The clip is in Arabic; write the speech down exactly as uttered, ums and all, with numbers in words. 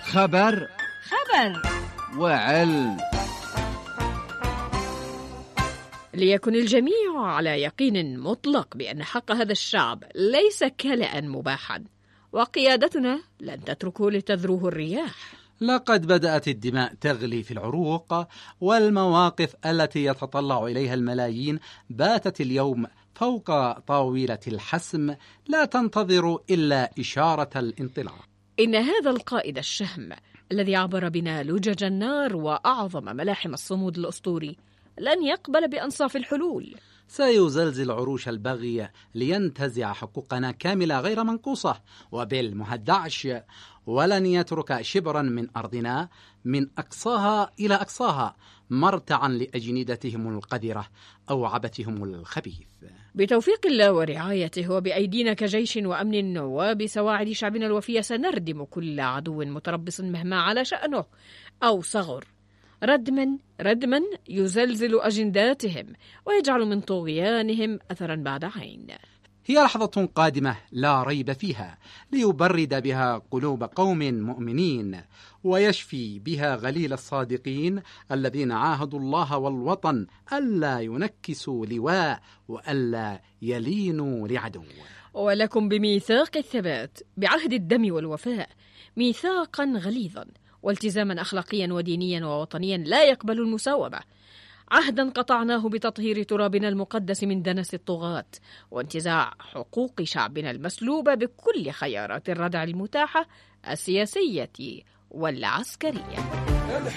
خبر خبر وعلم. ليكن الجميع على يقين مطلق بأن حق هذا الشعب ليس كلأ مباحا، وقيادتنا لن تتركه لتذروه الرياح. لقد بدأت الدماء تغلي في العروق، والمواقف التي يتطلع إليها الملايين باتت اليوم فوق طاولة الحسم، لا تنتظر إلا إشارة الانطلاق. إن هذا القائد الشهم الذي عبر بنا لجج النار وأعظم ملاحم الصمود الأسطوري لن يقبل بأنصاف الحلول. سيزلزل عروش البغي لينتزع حقوقنا كاملة غير منقوصة وبالمهدعش، ولن يترك شبرا من أرضنا من أقصاها إلى أقصاها مرتعا لأجندتهم القذرة أو عبثهم الخبيث. بتوفيق الله ورعايته وبأيدينا كجيش وأمن وبسواعد شعبنا الوفي سنردم كل عدو متربص مهما على شأنه أو صغر، ردما ردما يزلزل أجنداتهم ويجعل من طغيانهم أثرا بعد عين. هي لحظة قادمة لا ريب فيها ليبرد بها قلوب قوم مؤمنين، ويشفي بها غليل الصادقين الذين عاهدوا الله والوطن ألا ينكسوا لواء وألا يلينوا لعدو. ولكم بميثاق الثبات بعهد الدم والوفاء ميثاقا غليظا والتزاما أخلاقيا ودينيا ووطنيا لا يقبل المساومة، عهدا قطعناه بتطهير ترابنا المقدس من دنس الطغاة وانتزاع حقوق شعبنا المسلوبة بكل خيارات الردع المتاحة السياسية والعسكرية.